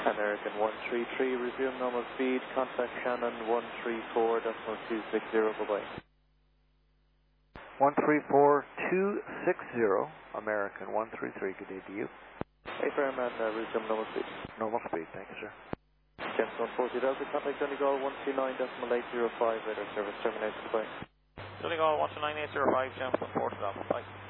American 133, resume normal speed, contact Shannon 134.260, bye-bye. 134260, American 133, good day to you. Hey, Fairman, resume normal speed. Normal speed, thank you, sir. James 140 Delta, contact Donegal 129.805, radar service terminated, bye. Donegal 129.805, James 140 Delta, bye.